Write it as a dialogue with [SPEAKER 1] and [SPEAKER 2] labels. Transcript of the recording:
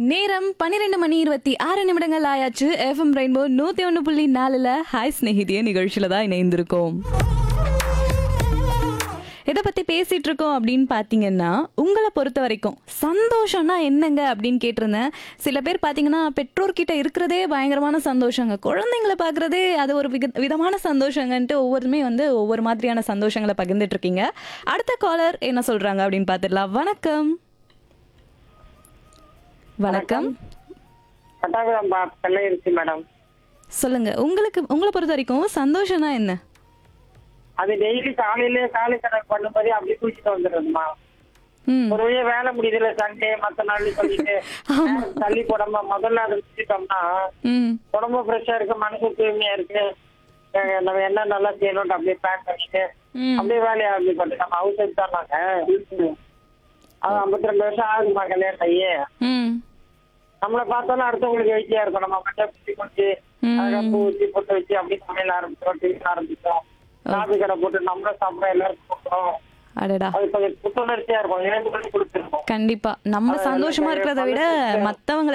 [SPEAKER 1] நேரம் 12:26 ஆயாச்சு. FM rainbow 101.4ல hi ஸ்நேகிதிய நிகழ்ச்சியில தான் இணைந்திருக்கோம். எதை பத்தி பேசிட்டு இருக்கோம் அப்படின்னு பாத்தீங்கன்னா, உங்களை பொறுத்த வரைக்கும் சந்தோஷம்னா என்னங்க அப்படின்னு கேட்டிருந்தேன். சில பேர் பாத்தீங்கன்னா பெற்றோர்கிட்ட இருக்கிறதே பயங்கரமான சந்தோஷங்க, குழந்தைங்களை பாக்குறதே அது ஒரு விதமான சந்தோஷங்கன்ட்டு ஒவ்வொருமே ஒவ்வொரு மாதிரியான சந்தோஷங்களை பகிர்ந்துட்டு இருக்கீங்க. அடுத்த காலர் என்ன சொல்றாங்க அப்படின்னு பாத்துடலாம். வணக்கம். வணக்கம்.
[SPEAKER 2] மேடம்,
[SPEAKER 1] சொல்லுங்க, உங்களை பொறுத்த வரைக்கும் சந்தோஷம்னா என்ன?
[SPEAKER 2] அது டெய்லி காலையில காலை கணக்கு பண்ணும்போது அப்படி குளிச்சுட்டு வந்துடுறதுமா.
[SPEAKER 1] ம்.
[SPEAKER 2] ஒரு வழியா வேலை முடியுதுல சண்டே மத்த நாள் சொல்லிட்டு தள்ளி போடாம முதல்ல அதை முடிச்சிட்டோம்னா
[SPEAKER 1] ம்.
[SPEAKER 2] உடம்பு ஃப்ரெஷ்ஷா இருக்கு, மனசு தூய்மையா இருக்கு. நம்ம என்ன நல்லா செய்யணும்னு அப்படியே பிளான் பண்ணிட்டு
[SPEAKER 1] ம்.
[SPEAKER 2] அப்படியே வேலையை அப்படி பண்ணிட்டு நம்ம ஹவுஸ் ஒய்ஃப் தான் நாங்க. அது 52 வருஷம் ஆகுதுமா கல்யாணம் ஆகி.
[SPEAKER 1] ம்.
[SPEAKER 2] நம்மளை பார்த்தாலும் அடுத்தவங்களுக்கு எழுச்சியா இருக்கும். நம்ம மட்டும் குச்சி குச்சி பூ ஊற்றி பொட்டு வச்சு அப்படி சமையல் ஆரம்பிச்சோம், டிவி ஆரம்பிச்சோம், காபி கடை போட்டு நம்மளும் சாப்பிட எல்லாருக்கும் கொடுக்குறோம்.
[SPEAKER 1] அடடா,
[SPEAKER 2] அது கொஞ்சம் புத்துணர்ச்சியா இருக்கும், இணைந்து கொடுத்துருக்கோம்.
[SPEAKER 1] கண்டிப்பா நம்ம சந்தோஷமா இருக்கிறத விட மத்தவங்களை